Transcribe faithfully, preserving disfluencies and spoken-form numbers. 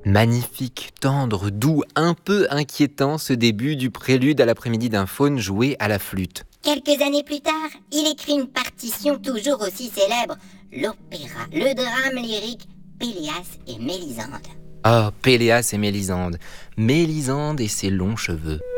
Magnifique, tendre, doux, un peu inquiétant ce début du prélude à l'après-midi d'un faune joué à la flûte. Quelques années plus tard, il écrit une partition toujours aussi célèbre, l'opéra, le drame lyrique Péléas et Mélisande. Ah, Péléas et Mélisande. Mélisande et ses longs cheveux.